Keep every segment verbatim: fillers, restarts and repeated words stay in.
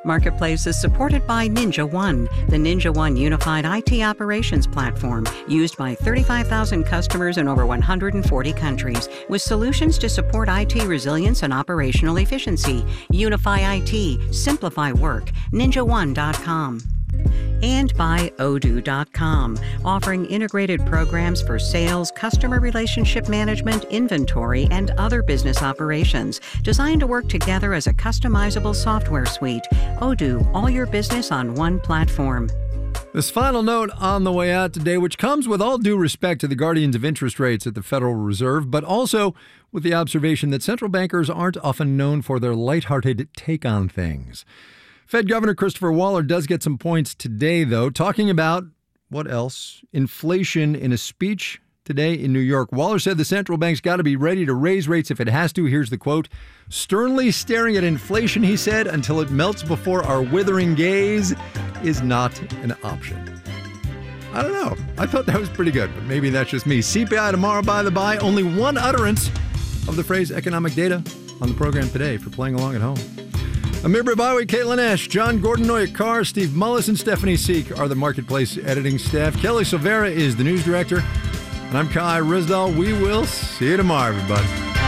Marketplace is supported by Ninja One, the Ninja One unified I T operations platform used by thirty-five thousand customers in over one hundred forty countries, with solutions to support I T resilience and operational efficiency. Unify I T, simplify work. ninja one dot com. And by Odoo dot com, offering integrated programs for sales, customer relationship management, inventory, and other business operations, designed to work together as a customizable software suite. Odoo, all your business on one platform. This final note on the way out today, which comes with all due respect to the guardians of interest rates at the Federal Reserve, but also with the observation that central bankers aren't often known for their lighthearted take on things. Fed Governor Christopher Waller does get some points today, though, talking about, what else? Inflation in a speech today in New York. Waller said the central bank's got to be ready to raise rates if it has to. Here's the quote. Sternly staring at inflation, he said, until it melts before our withering gaze is not an option. I don't know. I thought that was pretty good, but maybe that's just me. C P I tomorrow, by the by. Only one utterance of the phrase economic data on the program today for playing along at home. Amir Babawi, Caitlin Ash, John Gordon, Noya Carr, Steve Mullis, and Stephanie Seek are the Marketplace editing staff. Kelly Silvera is the news director. And I'm Kai Risdall. We will see you tomorrow, everybody.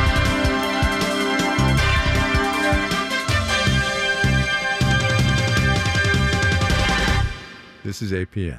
This is eight p.m.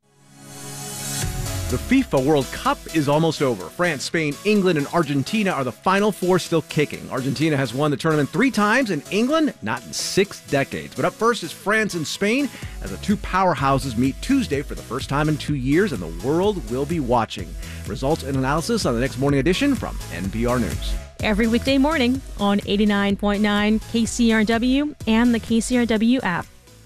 The FIFA World Cup is almost over. France, Spain, England, and Argentina are the final four still kicking. Argentina has won the tournament three times, and England not in six decades. But up first is France and Spain, as the two powerhouses meet Tuesday for the first time in two years, and the world will be watching. Results and analysis on the next morning edition from N P R News. Every weekday morning on eighty-nine point nine K C R W and the K C R W app.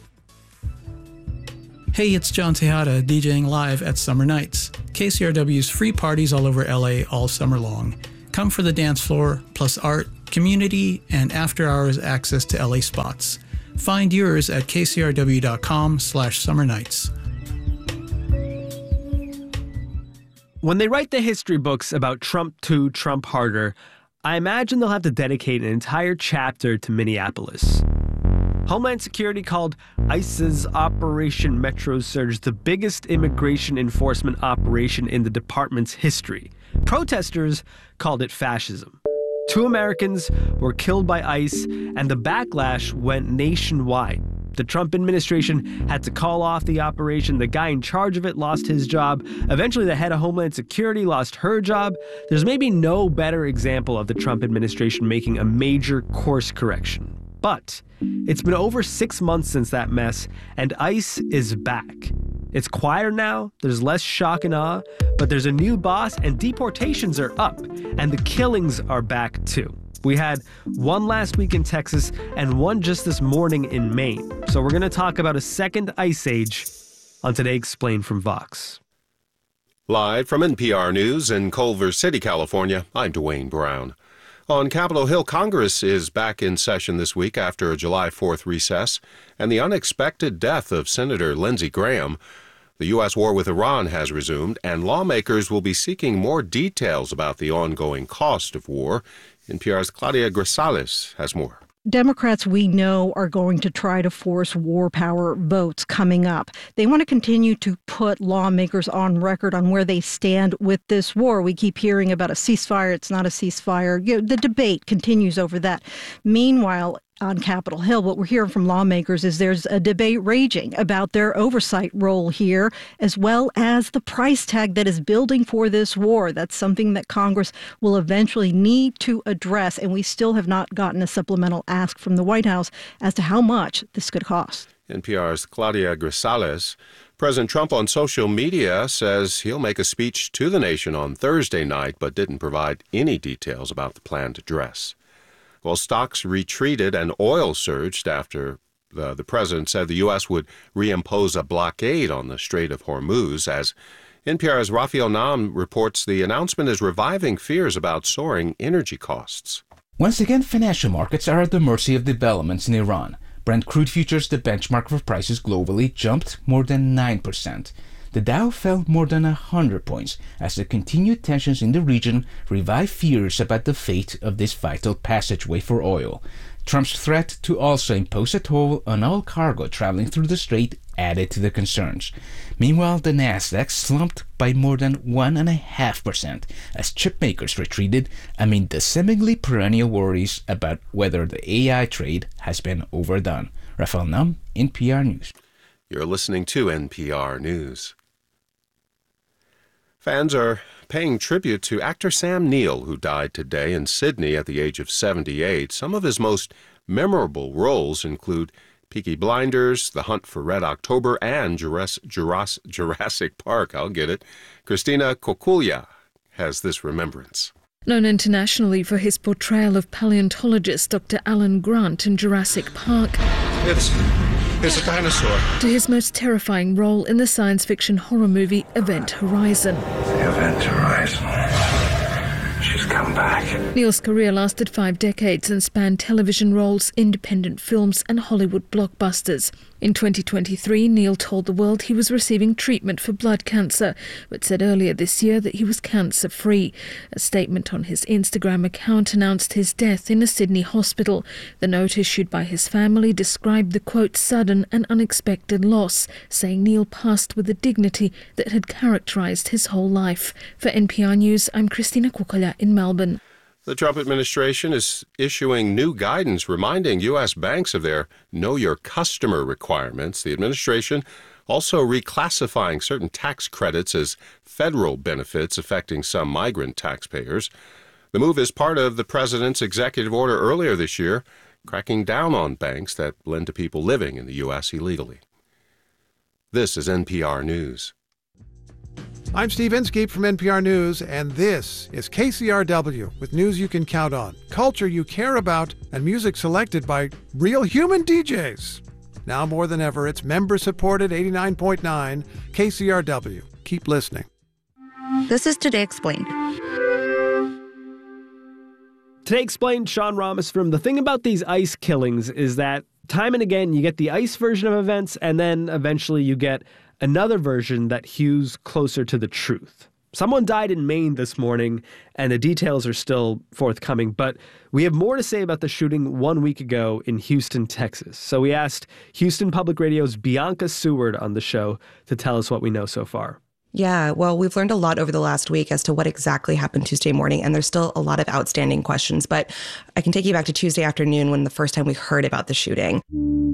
Hey, it's John Tejada DJing live at Summer Nights, K C R W's free parties all over L A all summer long. Come for the dance floor, plus art, community, and after-hours access to L A spots. Find yours at k c r w dot com slash summer nights. When they write the history books about Trump two, Trump harder, I imagine they'll have to dedicate an entire chapter to Minneapolis. Homeland Security called ICE's Operation Metro Surge the biggest immigration enforcement operation in the department's history. Protesters called it fascism. Two Americans were killed by ICE, and the backlash went nationwide. The Trump administration had to call off the operation. The guy in charge of it lost his job. Eventually, the head of Homeland Security lost her job. There's maybe no better example of the Trump administration making a major course correction. But it's been over six months since that mess, and ICE is back. It's quieter now, there's less shock and awe, but there's a new boss, and deportations are up, and the killings are back too. We had one last week in Texas and one just this morning in Maine. So we're going to talk about a second ice age on Today Explained from Vox. Live from N P R News in Culver City, California, I'm Dwayne Brown. On Capitol Hill, Congress is back in session this week after a July fourth recess and the unexpected death of Senator Lindsey Graham. The U S war with Iran has resumed, and lawmakers will be seeking more details about the ongoing cost of war. N P R's Claudia Grisales has more. Democrats, we know, are going to try to force war power votes coming up. They want to continue to put lawmakers on record on where they stand with this war. We keep hearing about a ceasefire. It's not a ceasefire. You know, the debate continues over that. Meanwhile, on Capitol Hill, what we're hearing from lawmakers is there's a debate raging about their oversight role here, as well as the price tag that is building for this war. That's something that Congress will eventually need to address, and we still have not gotten a supplemental ask from the White House as to how much this could cost. N P R's Claudia Grisales. President Trump on social media says he'll make a speech to the nation on Thursday night, but didn't provide any details about the planned address. Well, stocks retreated and oil surged after the, the president said the U S would reimpose a blockade on the Strait of Hormuz. As N P R's Rafael Nam reports, the announcement is reviving fears about soaring energy costs. Once again, financial markets are at the mercy of developments in Iran. Brent crude futures, the benchmark for prices globally, jumped more than nine percent. the Dow fell more than one hundred points as the continued tensions in the region revive fears about the fate of this vital passageway for oil. Trump's threat to also impose a toll on all cargo traveling through the strait added to the concerns. Meanwhile, the Nasdaq slumped by more than one point five percent as chip makers retreated amid the seemingly perennial worries about whether the A I trade has been overdone. Rafael Nam, N P R News. You're listening to N P R News. Fans are paying tribute to actor Sam Neill, who died today in Sydney at the age of seventy-eight. Some of his most memorable roles include Peaky Blinders, The Hunt for Red October, and Jurassic Park. I'll get it. Christina Kokulia has this remembrance. Known internationally for his portrayal of paleontologist Doctor Alan Grant in Jurassic Park. It's, it's a dinosaur. To his most terrifying role in the science fiction horror movie Event Horizon. Event Horizon. She's come back. Neill's career lasted five decades and spanned television roles, independent films and Hollywood blockbusters. In twenty twenty-three, Neill told the world he was receiving treatment for blood cancer, but said earlier this year that he was cancer-free. A statement on his Instagram account announced his death in a Sydney hospital. The note issued by his family described the, quote, sudden and unexpected loss, saying Neill passed with a dignity that had characterised his whole life. For N P R News, I'm Christina Kukola in Melbourne. The Trump administration is issuing new guidance reminding U S banks of their Know Your Customer requirements. The administration also reclassifying certain tax credits as federal benefits affecting some migrant taxpayers. The move is part of the president's executive order earlier this year, cracking down on banks that lend to people living in the U S illegally. This is N P R News. I'm Steve Inskeep from N P R News, and this is K C R W with news you can count on, culture you care about, and music selected by real human D Js. Now more than ever, it's member-supported eighty-nine point nine K C R W. Keep listening. This is Today Explained. Today Explained, Sean Ramos from The Thing About These ICE killings is that time and again you get the ICE version of events, and then eventually you get another version that hews closer to the truth. Someone died in Maine this morning, and the details are still forthcoming, but we have more to say about the shooting one week ago in Houston, Texas. So we asked Houston Public Radio's Bianca Seward on the show to tell us what we know so far. Yeah, well, we've learned a lot over the last week as to what exactly happened Tuesday morning, and there's still a lot of outstanding questions, but I can take you back to Tuesday afternoon when the first time we heard about the shooting.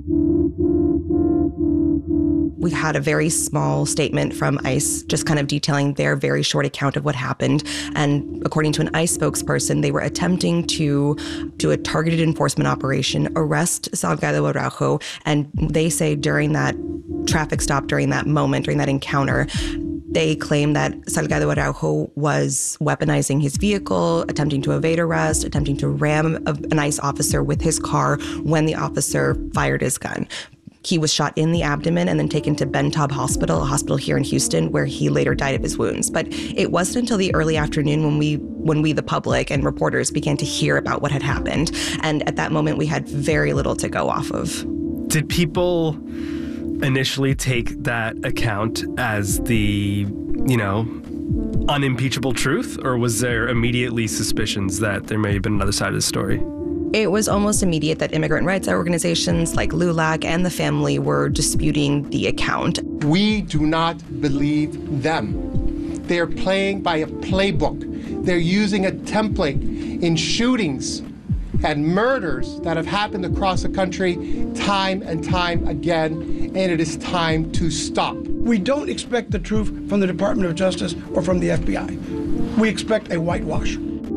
We had a very small statement from ICE just kind of detailing their very short account of what happened. And according to an ICE spokesperson, they were attempting to do a targeted enforcement operation, arrest Salgado Araujo. And they say during that traffic stop, during that moment, during that encounter, they claim that Salgado Araujo was weaponizing his vehicle, attempting to evade arrest, attempting to ram a, an ICE officer with his car when the officer fired his gun. He was shot in the abdomen and then taken to Ben Taub Hospital, a hospital here in Houston, where he later died of his wounds. But it wasn't until the early afternoon when we, when we, the public and reporters, began to hear about what had happened. And at that moment, we had very little to go off of. Did people initially take that account as the, you know, unimpeachable truth? Or was there immediately suspicions that there may have been another side of the story? It was almost immediate that immigrant rights organizations like LULAC and the family were disputing the account. We do not believe them. They're playing by a playbook. They're using a template in shootings and murders that have happened across the country time and time again, and it is time to stop. We don't expect the truth from the Department of Justice or from the F B I. We expect a whitewash.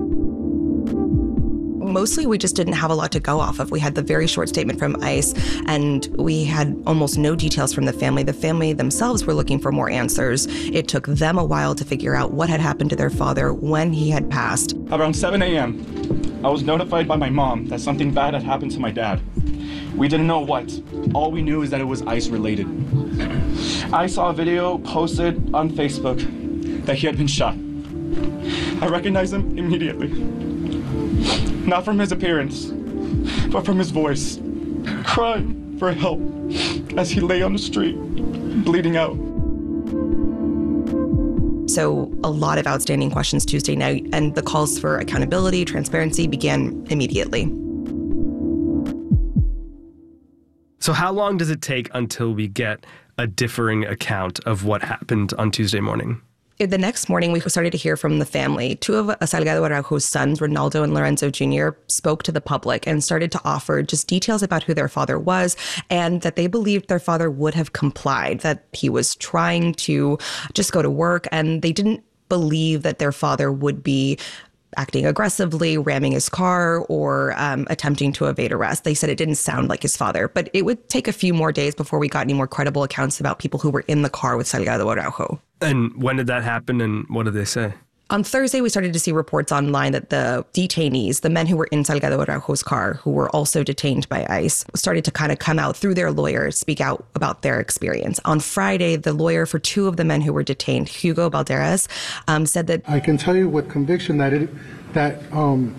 Mostly we just didn't have a lot to go off of. We had the very short statement from ICE, and we had almost no details from the family. The family themselves were looking for more answers. It took them a while to figure out what had happened to their father when he had passed. Around seven a.m., I was notified by my mom that something bad had happened to my dad. We didn't know what. All we knew is that it was ICE related. I saw a video posted on Facebook that he had been shot. I recognized him immediately. Not from his appearance, but from his voice, crying for help as he lay on the street, bleeding out. So a lot of outstanding questions Tuesday night, and the calls for accountability, transparency began immediately. So how long does it take until we get a differing account of what happened on Tuesday morning? The next morning, we started to hear from the family. Two of Salgado Araujo's sons, Ronaldo and Lorenzo Junior, spoke to the public and started to offer just details about who their father was and that they believed their father would have complied, that he was trying to just go to work, and they didn't believe that their father would be acting aggressively, ramming his car, or um, attempting to evade arrest. They said it didn't sound like his father, but it would take a few more days before we got any more credible accounts about people who were in the car with Salgado Araujo. And when did that happen, and what did they say? On Thursday, we started to see reports online that the detainees, the men who were in Salgado Araujo's car, who were also detained by ICE, started to kind of come out through their lawyers, speak out about their experience. On Friday, the lawyer for two of the men who were detained, Hugo Balderas, um, said that... I can tell you with conviction that it, that um,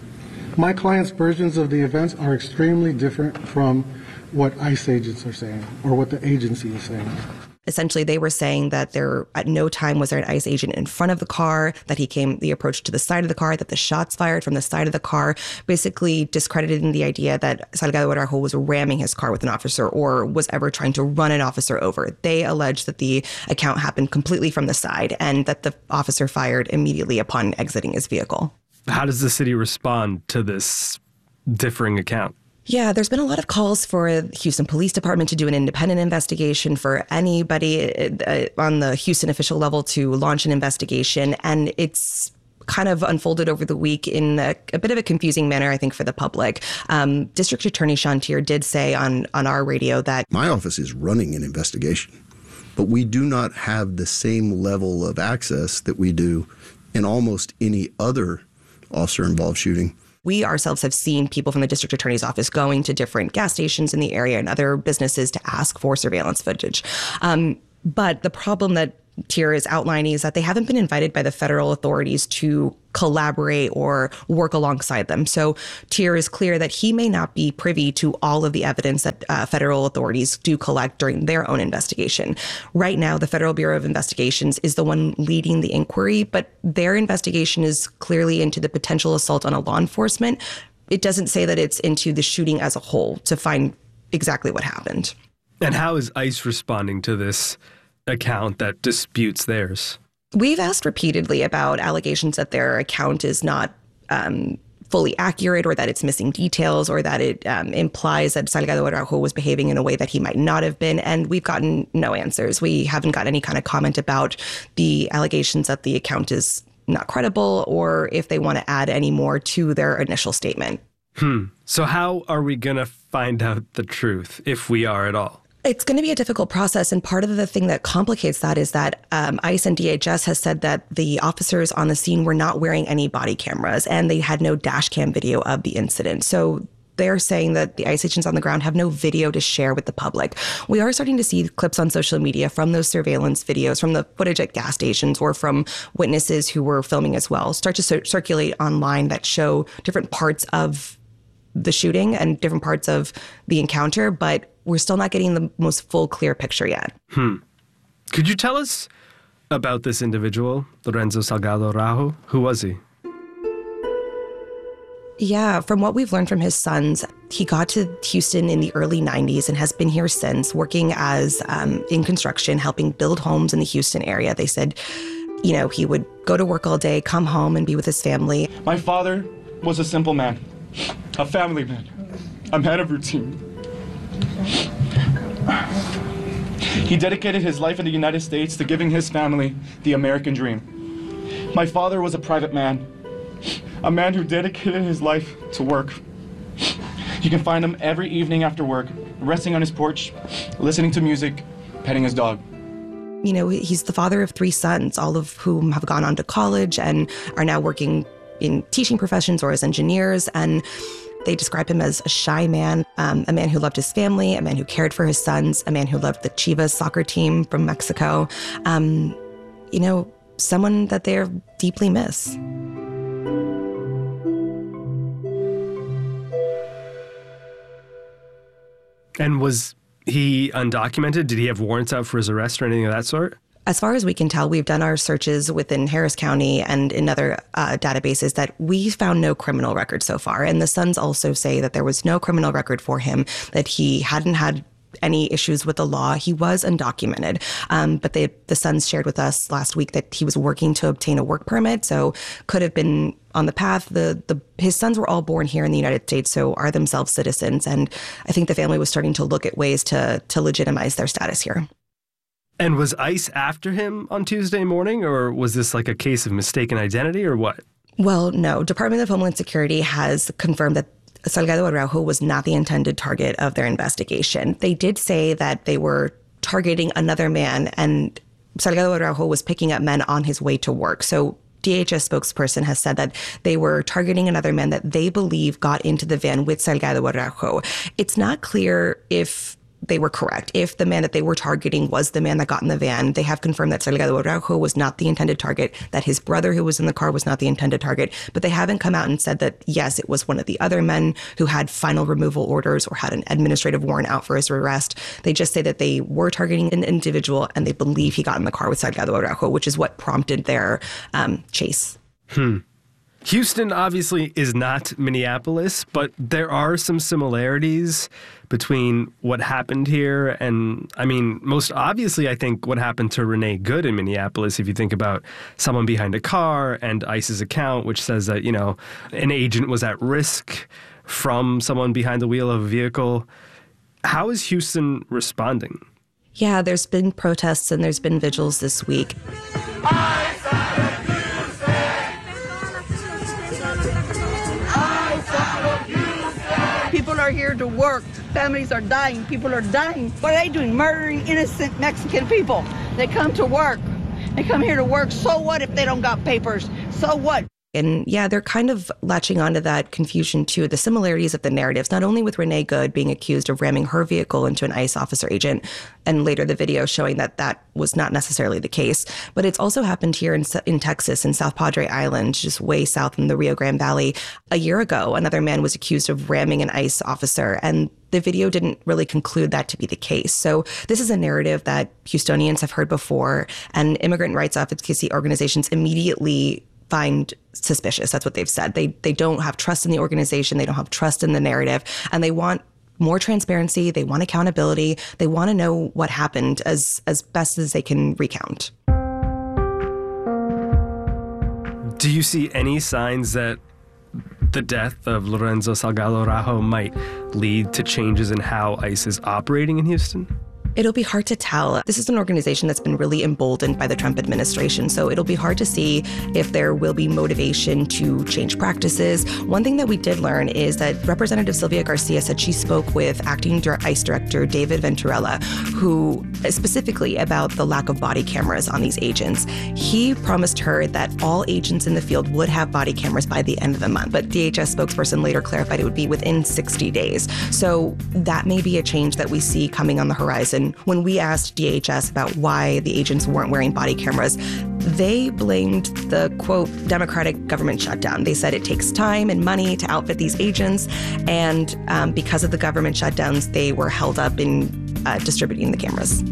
my clients' versions of the events are extremely different from what ICE agents are saying or what the agency is saying. Essentially, they were saying that there, at no time was there an ICE agent in front of the car, that he came, the approach to the side of the car, that the shots fired from the side of the car, basically discrediting the idea that Salgado Araujo was ramming his car with an officer or was ever trying to run an officer over. They allege that the account happened completely from the side and that the officer fired immediately upon exiting his vehicle. How does the city respond to this differing account? Yeah, there's been a lot of calls for the Houston Police Department to do an independent investigation, for anybody uh, on the Houston official level to launch an investigation. And it's kind of unfolded over the week in a, a bit of a confusing manner, I think, for the public. Um, District Attorney Sean Teare did say on, on our radio that my office is running an investigation, but we do not have the same level of access that we do in almost any other officer-involved shooting. We ourselves have seen people from the district attorney's office going to different gas stations in the area and other businesses to ask for surveillance footage. Um, but the problem that Teare is outlining is that they haven't been invited by the federal authorities to collaborate or work alongside them. So Teare is clear that he may not be privy to all of the evidence that uh, federal authorities do collect during their own investigation. Right now, the Federal Bureau of Investigations is the one leading the inquiry, but their investigation is clearly into the potential assault on a law enforcement. It doesn't say that it's into the shooting as a whole to find exactly what happened. And how is ICE responding to this account that disputes theirs? We've asked repeatedly about allegations that their account is not um, fully accurate, or that it's missing details, or that it um, implies that Salgado Araujo was behaving in a way that he might not have been. And we've gotten no answers. We haven't got any kind of comment about the allegations that the account is not credible, or if they want to add any more to their initial statement. Hmm. So how are we going to find out the truth, if we are at all? It's going to be a difficult process, and part of the thing that complicates that is that um, ICE and D H S has said that the officers on the scene were not wearing any body cameras, and they had no dash cam video of the incident. So they're saying that the ICE agents on the ground have no video to share with the public. We are starting to see clips on social media from those surveillance videos, from the footage at gas stations, or from witnesses who were filming as well, start to cir- circulate online that show different parts of the shooting and different parts of the encounter, but we're still not getting the most full, clear picture yet. Hmm. Could you tell us about this individual, Lorenzo Salgado Araujo? Who was he? Yeah, from what we've learned from his sons, he got to Houston in the early nineties and has been here since, working as um, in construction, helping build homes in the Houston area. They said, you know, he would go to work all day, come home and be with his family. My father was a simple man, a family man, a man of routine. He dedicated his life in the United States to giving his family the American dream. My father was a private man, a man who dedicated his life to work. You can find him every evening after work, resting on his porch, listening to music, petting his dog. You know, he's the father of three sons, all of whom have gone on to college and are now working in teaching professions or as engineers. And they describe him as a shy man, um, a man who loved his family, a man who cared for his sons, a man who loved the Chivas soccer team from Mexico. Um, you know, someone that they deeply miss. And was he undocumented? Did he have warrants out for his arrest or anything of that sort? As far as we can tell, we've done our searches within Harris County and in other uh, databases that we found no criminal record so far. And the Suns also say that there was no criminal record for him, that he hadn't had any issues with the law. He was undocumented. Um, but they, the Suns shared with us last week that he was working to obtain a work permit, so could have been on the path. The, the his sons were all born here in the United States, so are themselves citizens. And I think the family was starting to look at ways to to legitimize their status here. And was ICE after him on Tuesday morning, or was this like a case of mistaken identity, or what? Well, no. Department of Homeland Security has confirmed that Salgado Araujo was not the intended target of their investigation. They did say that they were targeting another man, and Salgado Araujo was picking up men on his way to work. So D H S spokesperson has said that they were targeting another man that they believe got into the van with Salgado Araujo. It's not clear if they were correct. If the man that they were targeting was the man that got in the van, they have confirmed that Salgado Araujo was not the intended target, that his brother who was in the car was not the intended target, but they haven't come out and said that, yes, it was one of the other men who had final removal orders or had an administrative warrant out for his arrest. They just say that they were targeting an individual and they believe he got in the car with Salgado Araujo, which is what prompted their um, chase. Hmm. Houston obviously is not Minneapolis, but there are some similarities between what happened here and, I mean, most obviously, I think what happened to Renee Good in Minneapolis, if you think about someone behind a car and ICE's account, which says that, you know, an agent was at risk from someone behind the wheel of a vehicle. How is Houston responding? Yeah, there's been protests and there's been vigils this week. People are here to work. Families are dying. People are dying. What are they doing? Murdering innocent Mexican people. They come to work. They come here to work. So what if they don't got papers? So what? And yeah, they're kind of latching onto that confusion too, the similarities of the narratives, not only with Renee Good being accused of ramming her vehicle into an ICE officer agent, and later the video showing that that was not necessarily the case, but it's also happened here in, in Texas, in South Padre Island, just way south in the Rio Grande Valley. A year ago, another man was accused of ramming an ICE officer, and the video didn't really conclude that to be the case. So this is a narrative that Houstonians have heard before, and immigrant rights advocacy organizations immediately find suspicious. That's what they've said. They they don't have trust in the organization. They don't have trust in the narrative. And they want more transparency. They want accountability. They want to know what happened as, as best as they can recount. Do you see any signs that the death of Lorenzo Salgado Araujo might lead to changes in how ICE is operating in Houston? It'll be hard to tell. This is an organization that's been really emboldened by the Trump administration, so it'll be hard to see if there will be motivation to change practices. One thing that we did learn is that Representative Sylvia Garcia said she spoke with acting ICE Director David Venturella, who specifically about the lack of body cameras on these agents. He promised her that all agents in the field would have body cameras by the end of the month, but D H S spokesperson later clarified it would be within sixty days. So that may be a change that we see coming on the horizon. When we asked D H S about why the agents weren't wearing body cameras, they blamed the, quote, Democratic government shutdown. They said it takes time and money to outfit these agents, and um, because of the government shutdowns, they were held up in uh, distributing the cameras.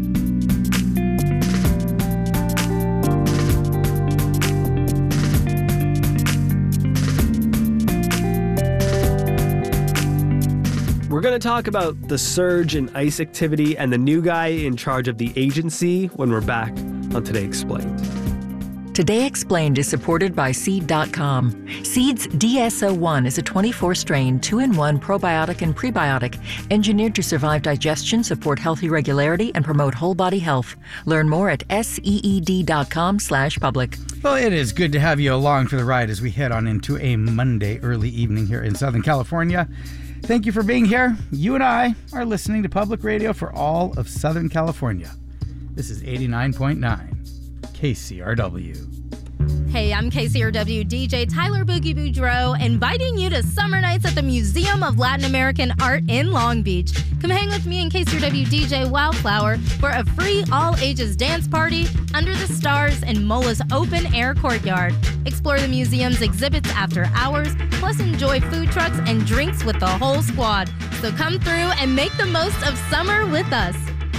We're going to talk about the surge in ICE activity and the new guy in charge of the agency when we're back on Today Explained. Today Explained is supported by Seed dot com. Seed's D S O one is a twenty-four strain, two in one probiotic and prebiotic, engineered to survive digestion, support healthy regularity, and promote whole body health. Learn more at seed dot com slash public. Well, it is good to have you along for the ride as we head on into a Monday early evening here in Southern California. Thank you for being here. You and I are listening to public radio for all of Southern California. This is eighty-nine point nine K C R W. Hey, I'm K C R W D J Tyler Boogie Boudreaux, inviting you to Summer Nights at the Museum of Latin American Art in Long Beach. Come hang with me and K C R W D J Wildflower for a free all-ages dance party under the stars in Mola's open-air courtyard. Explore the museum's exhibits after hours, plus enjoy food trucks and drinks with the whole squad. So come through and make the most of summer with us.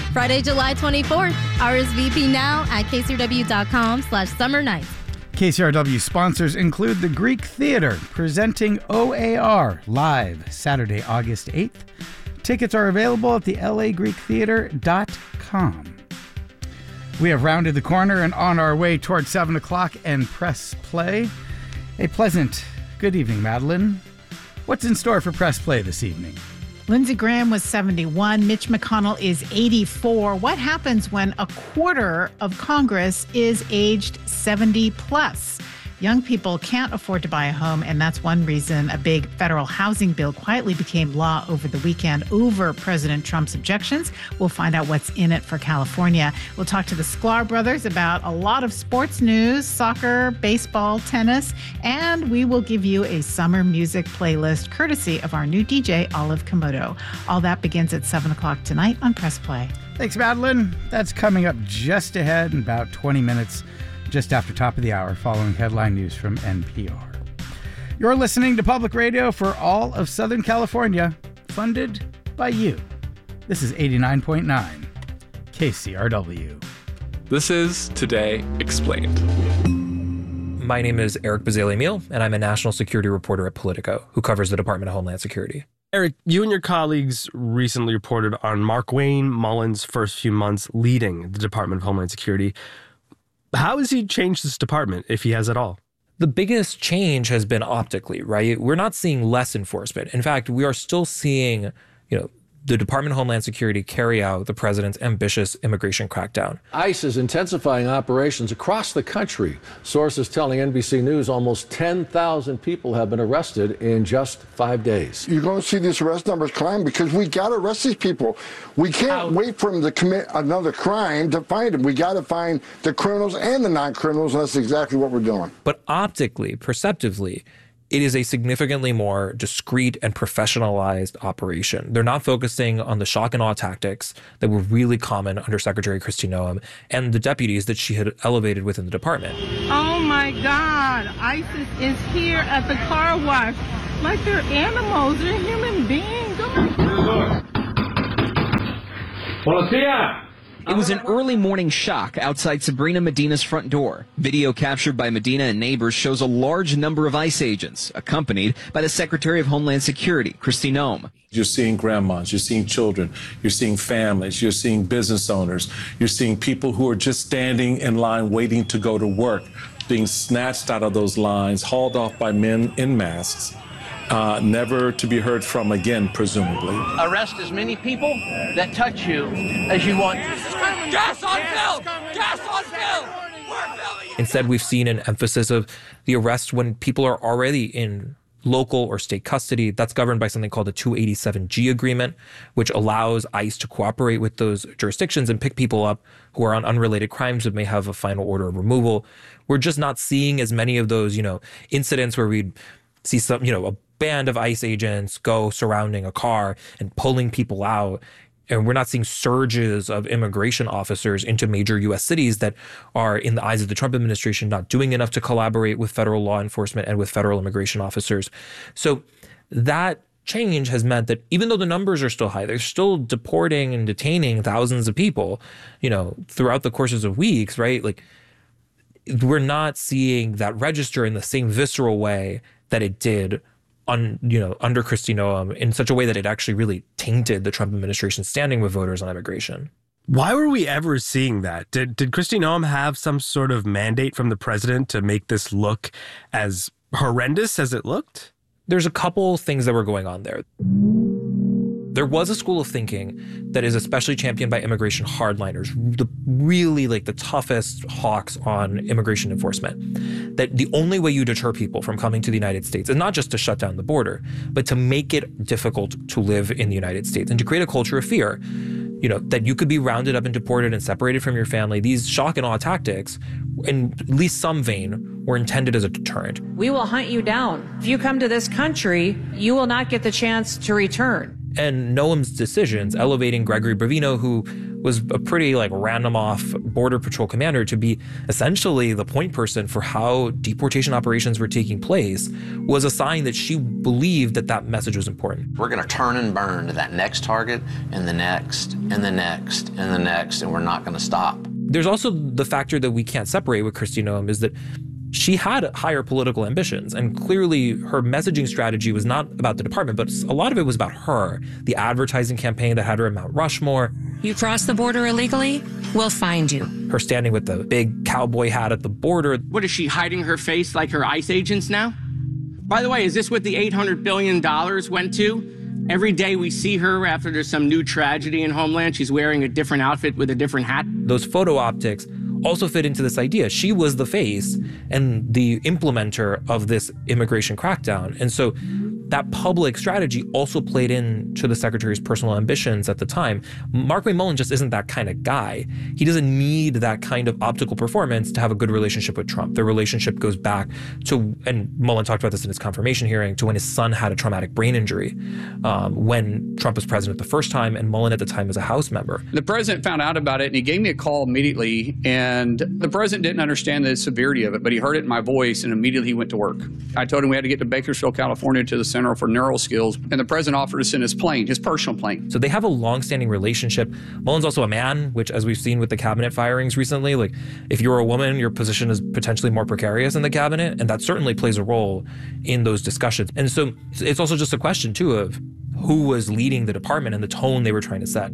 Friday, July twenty-fourth. R S V P now at kcrw.com slash summer nights. K C R W sponsors include the Greek Theater, presenting O A R live Saturday, August eighth. Tickets are available at the l a greek theater dot com. We have rounded the corner and on our way towards seven o'clock and press play. A pleasant good evening, Madeline. What's in store for press play this evening? Lindsey Graham was seventy-one. Mitch McConnell is eighty-four. What happens when a quarter of Congress is aged seventy plus? Young people can't afford to buy a home, and that's one reason a big federal housing bill quietly became law over the weekend over President Trump's objections. We'll find out what's in it for California. We'll talk to the Sklar brothers about a lot of sports news, soccer, baseball, tennis, and we will give you a summer music playlist courtesy of our new D J, Olive Komodo. All that begins at seven o'clock tonight on Press Play. Thanks, Madeline. That's coming up just ahead in about twenty minutes. Just after top of the hour, following headline news from N P R. You're listening to Public Radio for all of Southern California, funded by you. This is eighty-nine point nine K C R W. This is Today Explained. My name is Eric Bazaley-Meal, and I'm a national security reporter at Politico, who covers the Department of Homeland Security. Eric, you and your colleagues recently reported on Markwayne Mullin's first few months leading the Department of Homeland Security. How has he changed this department, if he has at all? The biggest change has been optically, right? We're not seeing less enforcement. In fact, we are still seeing, you know, the Department of Homeland Security carry out the president's ambitious immigration crackdown. ICE is intensifying operations across the country. Sources telling N B C News almost ten thousand people have been arrested in just five days. You're going to see these arrest numbers climb because we got to arrest these people. We can't How? wait for them to commit another crime to find them. We got to find the criminals and the non-criminals, and that's exactly what we're doing. But optically, perceptively, it is a significantly more discreet and professionalized operation. They're not focusing on the shock and awe tactics that were really common under Secretary Kristi Noem and the deputies that she had elevated within the department. Oh my God, ISIS is here at the car wash. Like they're animals, they're human beings. Oh my God. It was an early morning shock outside Sabrina Medina's front door. Video captured by Medina and neighbors shows a large number of ICE agents, accompanied by the Secretary of Homeland Security, Kristi Noem. You're seeing grandmas, you're seeing children, you're seeing families, you're seeing business owners, you're seeing people who are just standing in line waiting to go to work, being snatched out of those lines, hauled off by men in masks. Uh, never to be heard from again, presumably. Arrest as many people that touch you as you want to. Gas on film! Gas on film! Instead, we've seen an emphasis of the arrest when people are already in local or state custody. That's governed by something called the two eighty-seven G agreement, which allows ICE to cooperate with those jurisdictions and pick people up who are on unrelated crimes that may have a final order of removal. We're just not seeing as many of those, you know, incidents where we'd see some, you know, a band of ICE agents go surrounding a car and pulling people out. And we're not seeing surges of immigration officers into major U S cities that are, in the eyes of the Trump administration, not doing enough to collaborate with federal law enforcement and with federal immigration officers. So that change has meant that even though the numbers are still high, they're still deporting and detaining thousands of people, you know, throughout the courses of weeks, right? Like, we're not seeing that register in the same visceral way that it did on, you know, under Kristi Noem, in such a way that it actually really tainted the Trump administration's standing with voters on immigration. Why were we ever seeing that? Did did Kristi Noem have some sort of mandate from the president to make this look as horrendous as it looked? There's a couple things that were going on there. There was a school of thinking that is especially championed by immigration hardliners, the really like the toughest hawks on immigration enforcement, that the only way you deter people from coming to the United States is not just to shut down the border, but to make it difficult to live in the United States and to create a culture of fear. You know, that you could be rounded up and deported and separated from your family. These shock and awe tactics, in at least some vein, were intended as a deterrent. We will hunt you down. If you come to this country, you will not get the chance to return. And Noem's decisions, elevating Gregory Bravino, who was a pretty like random off Border Patrol commander to be essentially the point person for how deportation operations were taking place was a sign that she believed that that message was important. We're going to turn and burn to that next target and the next and the next and the next, and we're not going to stop. There's also the factor that we can't separate with Kristi Noem is that she had higher political ambitions, and clearly her messaging strategy was not about the department, but a lot of it was about her. The advertising campaign that had her at Mount Rushmore. You cross the border illegally, we'll find you. Her standing with the big cowboy hat at the border. What, is she hiding her face like her ICE agents now? By the way, is this what the eight hundred billion dollars went to? Every day we see her after there's some new tragedy in Homeland, she's wearing a different outfit with a different hat. Those photo optics also fit into this idea. She was the face and the implementer of this immigration crackdown. And so that public strategy also played into the secretary's personal ambitions at the time. Markwayne Mullin just isn't that kind of guy. He doesn't need that kind of optical performance to have a good relationship with Trump. Their relationship goes back to, and Mullin talked about this in his confirmation hearing, to when his son had a traumatic brain injury um, when Trump was president the first time, and Mullin at the time was a House member. The president found out about it, and he gave me a call immediately, and the president didn't understand the severity of it, but he heard it in my voice, and immediately he went to work. I told him we had to get to Bakersfield, California, to the Center for Neural Skills, and the president offered us in his plane, his personal plane. So they have a long-standing relationship. Mullin's also a man, which, as we've seen with the cabinet firings recently, like if you're a woman, your position is potentially more precarious in the cabinet, and that certainly plays a role in those discussions. And so it's also just a question, too, of who was leading the department and the tone they were trying to set.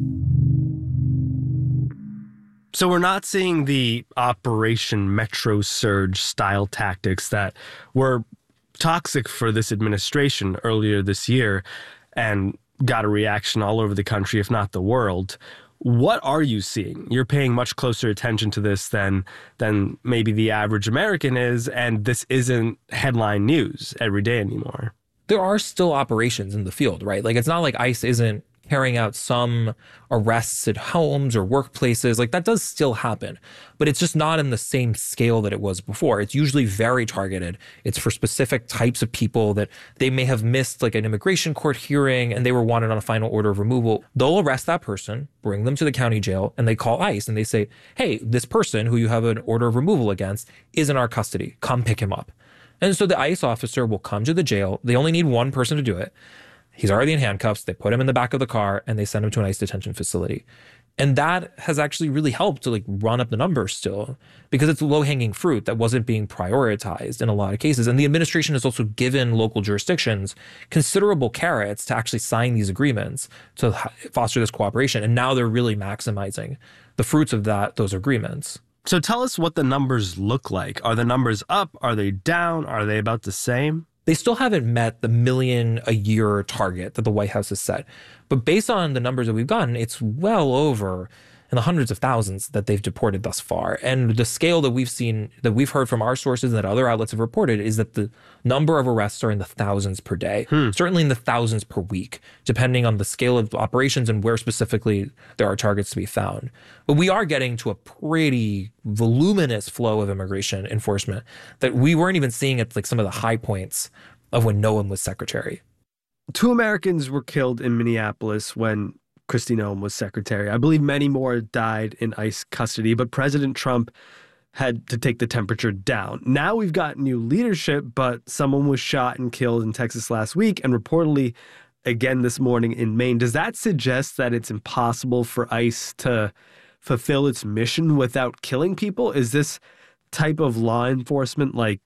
So we're not seeing the Operation Metro Surge style tactics that were toxic for this administration earlier this year and got a reaction all over the country, if not the world. What are you seeing? You're paying much closer attention to this than than maybe the average American is, and this isn't headline news every day anymore. There are still operations in the field, right? Like, it's not like ICE isn't carrying out some arrests at homes or workplaces. Like, that does still happen, but it's just not in the same scale that it was before. It's usually very targeted. It's for specific types of people that they may have missed like an immigration court hearing and they were wanted on a final order of removal. They'll arrest that person, bring them to the county jail, and they call ICE and they say, hey, this person who you have an order of removal against is in our custody. Come pick him up. And so the ICE officer will come to the jail. They only need one person to do it. He's already in handcuffs. They put him in the back of the car and they send him to an ICE detention facility. And that has actually really helped to like run up the numbers still, because it's low-hanging fruit that wasn't being prioritized in a lot of cases. And the administration has also given local jurisdictions considerable carrots to actually sign these agreements to foster this cooperation. And now they're really maximizing the fruits of that, those agreements. So tell us what the numbers look like. Are the numbers up? Are they down? Are they about the same? They still haven't met the million a year target that the White House has set. But based on the numbers that we've gotten, it's well over in the hundreds of thousands that they've deported thus far. And the scale that we've seen, that we've heard from our sources and that other outlets have reported, is that the number of arrests are in the thousands per day, hmm. certainly in the thousands per week, depending on the scale of operations and where specifically there are targets to be found. But we are getting to a pretty voluminous flow of immigration enforcement that we weren't even seeing at like some of the high points of when Noem was secretary. Two Americans were killed in Minneapolis when Kristi Noem was secretary. I believe many more died in ICE custody, but President Trump had to take the temperature down. Now we've got new leadership, but someone was shot and killed in Texas last week and reportedly again this morning in Maine. Does that suggest that it's impossible for ICE to fulfill its mission without killing people? Is this type of law enforcement like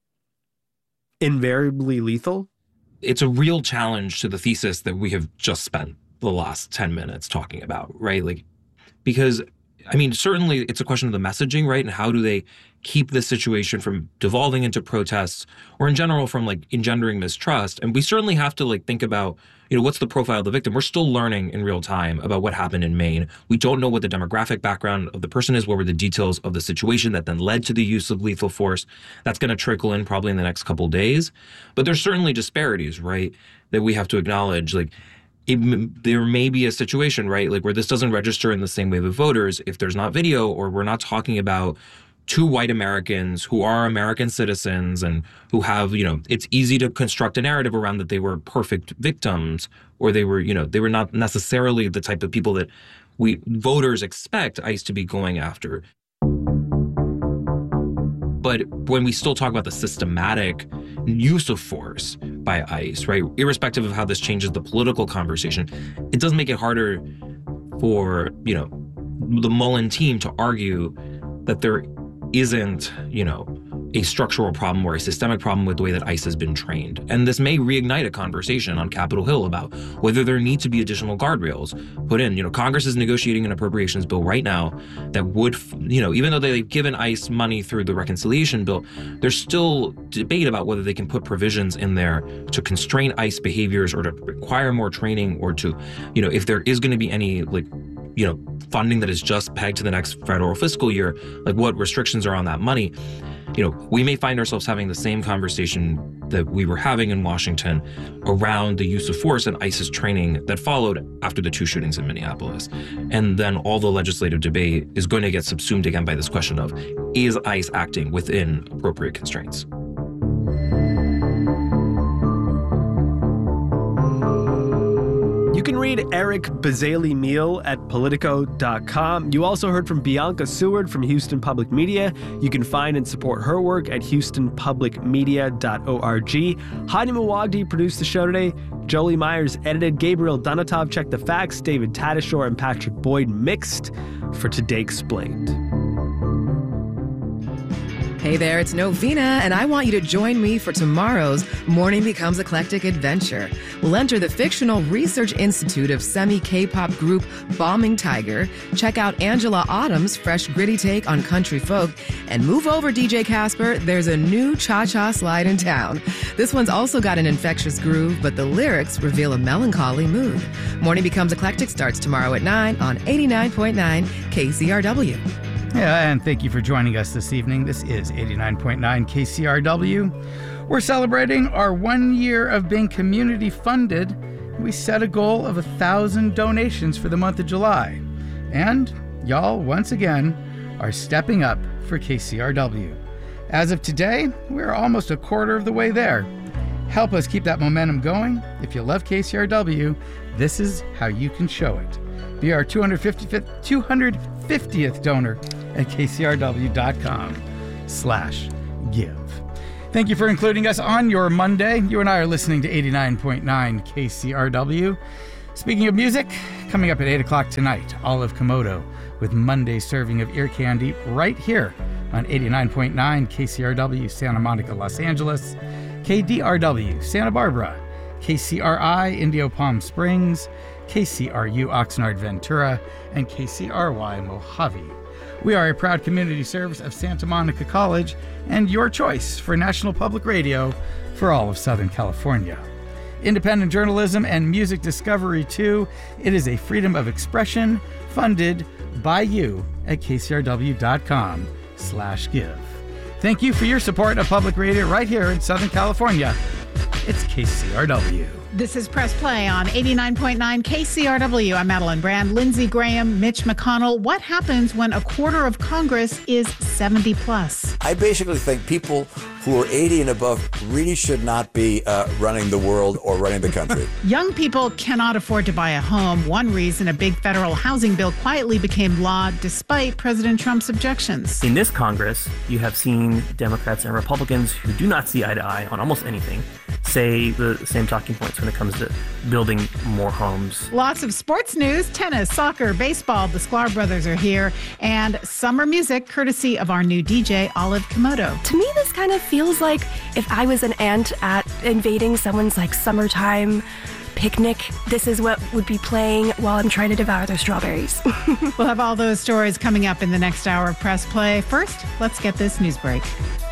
invariably lethal? It's a real challenge to the thesis that we have just spent the last ten minutes talking about, right? Like, because, I mean, certainly it's a question of the messaging, right? And how do they keep this situation from devolving into protests or in general from like engendering mistrust? And we certainly have to like think about, you know, what's the profile of the victim? We're still learning in real time about what happened in Maine. We don't know what the demographic background of the person is, what were the details of the situation that then led to the use of lethal force. That's going to trickle in probably in the next couple of days. But there's certainly disparities, right, that we have to acknowledge. Like, It, there may be a situation, right, like where this doesn't register in the same way with voters if there's not video, or we're not talking about two white Americans who are American citizens and who have, you know, it's easy to construct a narrative around that they were perfect victims, or they were, you know, they were not necessarily the type of people that we voters expect ICE to be going after. But when we still talk about the systematic use of force by ICE, right, irrespective of how this changes the political conversation, it does make it harder for, you know, the Mullen team to argue that there isn't, you know, a structural problem or a systemic problem with the way that ICE has been trained. And this may reignite a conversation on Capitol Hill about whether there need to be additional guardrails put in. You know, Congress is negotiating an appropriations bill right now that would, you know, even though they've given ICE money through the reconciliation bill, there's still debate about whether they can put provisions in there to constrain ICE behaviors or to require more training or to, you know, if there is going to be any, like, you know, funding that is just pegged to the next federal fiscal year, like what restrictions are on that money. You know, we may find ourselves having the same conversation that we were having in Washington around the use of force and ICE's training that followed after the two shootings in Minneapolis. And then all the legislative debate is going to get subsumed again by this question of, is ICE acting within appropriate constraints? You can read Eric Bazaley-Meal at Politico dot com. You also heard from Bianca Seward from Houston Public Media. You can find and support her work at houston public media dot org. Heidi Mawagdi produced the show today. Jolie Myers edited. Gabriel Donatov checked the facts. David Tadashore and Patrick Boyd mixed for Today Explained. Hey there, it's Novena, and I want you to join me for tomorrow's Morning Becomes Eclectic adventure. We'll enter the fictional research institute of semi-K-pop group Bombing Tiger, check out Angela Autumn's fresh gritty take on country folk, and move over, D J Casper, there's a new cha-cha slide in town. This one's also got an infectious groove, but the lyrics reveal a melancholy mood. Morning Becomes Eclectic starts tomorrow at nine on eighty-nine point nine K C R W. Yeah, and thank you for joining us this evening. This is eighty-nine point nine K C R W. We're celebrating our one year of being community funded. We set a goal of a thousand donations for the month of July. And y'all, once again, are stepping up for K C R W. As of today, we're almost a quarter of the way there. Help us keep that momentum going. If you love K C R W, this is how you can show it. Be our two hundred fiftieth donor at kcrw.com slash give. Thank you for including us on your Monday. You and I are listening to eighty-nine point nine K C R W. Speaking of music, coming up at eight o'clock tonight, Olive Komodo with Monday's serving of ear candy right here on eighty-nine point nine K C R W Santa Monica, Los Angeles, K D R W Santa Barbara, K C R I Indio Palm Springs, K C R U Oxnard Ventura, and K C R Y Mojave. We are a proud community service of Santa Monica College and your choice for National Public Radio for all of Southern California. Independent journalism and music discovery, too. It is a freedom of expression funded by you at kcrw.com slash give. Thank you for your support of public radio right here in Southern California. It's K C R W. This is Press Play on eighty-nine point nine K C R W. I'm Madeline Brand, Lindsey Graham, Mitch McConnell. What happens when a quarter of Congress is seventy plus? I basically think people who are eighty and above really should not be uh, running the world or running the country. Young people cannot afford to buy a home. One reason a big federal housing bill quietly became law despite President Trump's objections. In this Congress, you have seen Democrats and Republicans who do not see eye to eye on almost anything say the same talking points when it comes to building more homes. Lots of sports news, tennis, soccer, baseball. The Sklar brothers are here. And summer music, courtesy of our new D J, Olive Komodo. To me, this kind of feels like if I was an ant at invading someone's like summertime picnic, this is what would be playing while I'm trying to devour their strawberries. We'll have all those stories coming up in the next hour of Press Play. First, let's get this news break.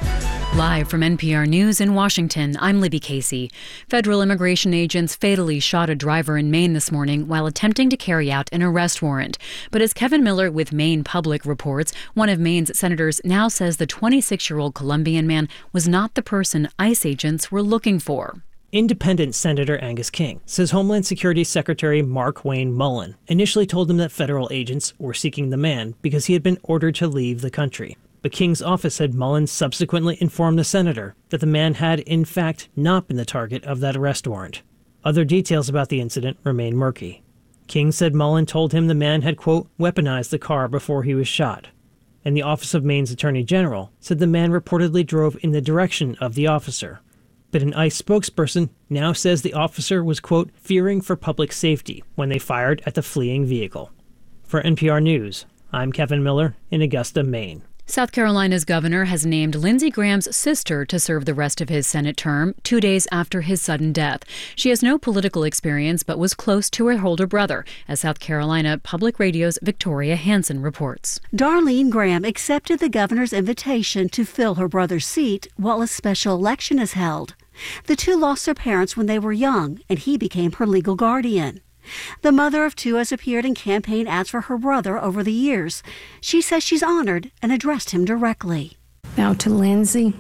Live from N P R News in Washington, I'm Libby Casey. Federal immigration agents fatally shot a driver in Maine this morning while attempting to carry out an arrest warrant. But as Kevin Miller with Maine Public reports, one of Maine's senators now says the twenty-six-year-old Colombian man was not the person ICE agents were looking for. Independent Senator Angus King says Homeland Security Secretary Markwayne Mullin initially told him that federal agents were seeking the man because he had been ordered to leave the country. But King's office said Mullin subsequently informed the senator that the man had, in fact, not been the target of that arrest warrant. Other details about the incident remain murky. King said Mullen told him the man had, quote, weaponized the car before he was shot. And the Office of Maine's Attorney General said the man reportedly drove in the direction of the officer. But an ICE spokesperson now says the officer was, quote, fearing for public safety when they fired at the fleeing vehicle. For N P R News, I'm Kevin Miller in Augusta, Maine. South Carolina's governor has named Lindsey Graham's sister to serve the rest of his Senate term, two days after his sudden death. She has no political experience but was close to her older brother, as South Carolina Public Radio's Victoria Hansen reports. Darlene Graham accepted the governor's invitation to fill her brother's seat while a special election is held. The two lost their parents when they were young, and he became her legal guardian. The mother of two has appeared in campaign ads for her brother over the years. She says she's honored and addressed him directly. Now to Lindsey,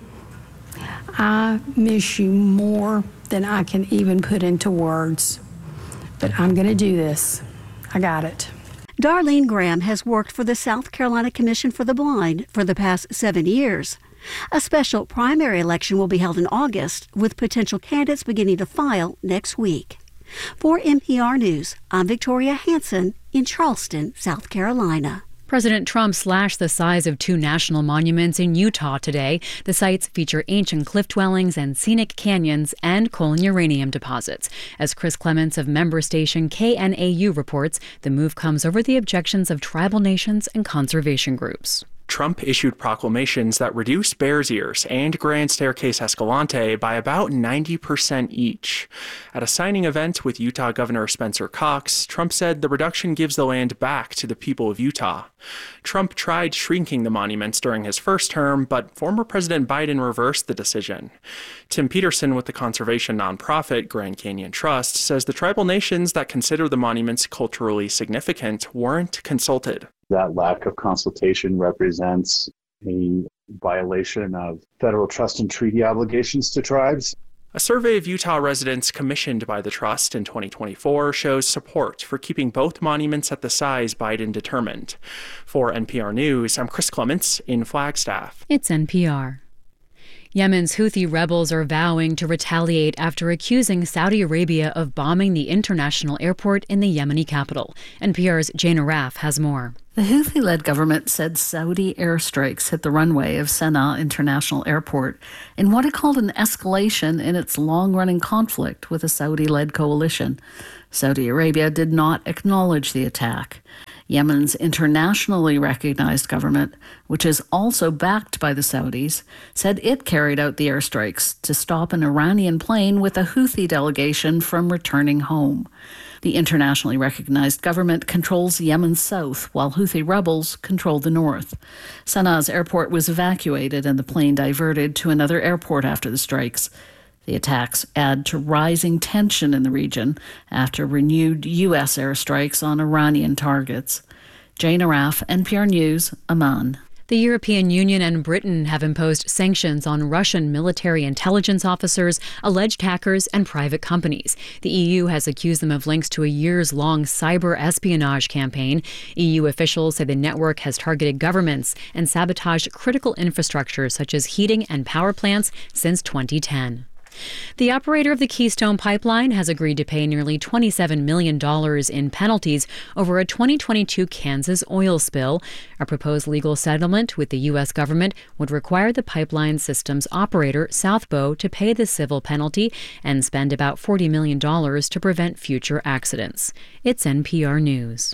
I miss you more than I can even put into words. But I'm going to do this. I got it. Darlene Graham has worked for the South Carolina Commission for the Blind for the past seven years. A special primary election will be held in August, with potential candidates beginning to file next week. For N P R News, I'm Victoria Hansen in Charleston, South Carolina. President Trump slashed the size of two national monuments in Utah today. The sites feature ancient cliff dwellings and scenic canyons and coal and uranium deposits. As Chris Clements of member station K N A U reports, the move comes over the objections of tribal nations and conservation groups. Trump issued proclamations that reduced Bears Ears and Grand Staircase Escalante by about ninety percent each. At a signing event with Utah Governor Spencer Cox, Trump said the reduction gives the land back to the people of Utah. Trump tried shrinking the monuments during his first term, but former President Biden reversed the decision. Tim Peterson with the conservation nonprofit Grand Canyon Trust says the tribal nations that consider the monuments culturally significant weren't consulted. That lack of consultation represents a violation of federal trust and treaty obligations to tribes. A survey of Utah residents commissioned by the trust in twenty twenty-four shows support for keeping both monuments at the size Biden determined. For N P R News, I'm Chris Clements in Flagstaff. It's N P R. Yemen's Houthi rebels are vowing to retaliate after accusing Saudi Arabia of bombing the international airport in the Yemeni capital. N P R's Jane Araf has more. The Houthi-led government said Saudi airstrikes hit the runway of Sana'a International Airport in what it called an escalation in its long-running conflict with a Saudi-led coalition. Saudi Arabia did not acknowledge the attack. Yemen's internationally recognized government, which is also backed by the Saudis, said it carried out the airstrikes to stop an Iranian plane with a Houthi delegation from returning home. The internationally recognized government controls Yemen's south, while Houthi rebels control the north. Sana'a's airport was evacuated and the plane diverted to another airport after the strikes. The attacks add to rising tension in the region after renewed U S airstrikes on Iranian targets. Jane Araf, N P R News, Amman. The European Union and Britain have imposed sanctions on Russian military intelligence officers, alleged hackers, and private companies. The E U has accused them of links to a years-long cyber espionage campaign. E U officials say the network has targeted governments and sabotaged critical infrastructure such as heating and power plants since twenty ten. The operator of the Keystone Pipeline has agreed to pay nearly twenty-seven million dollars in penalties over a twenty twenty-two Kansas oil spill. A proposed legal settlement with the U S government would require the pipeline system's operator, Southbow, to pay the civil penalty and spend about forty million dollars to prevent future accidents. It's N P R News.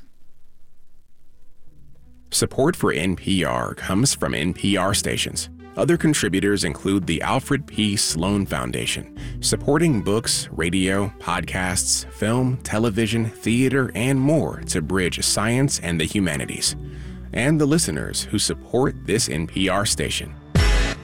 Support for N P R comes from N P R stations. Other contributors include the Alfred P. Sloan Foundation, supporting books, radio, podcasts, film, television, theater, and more to bridge science and the humanities, and the listeners who support this N P R station.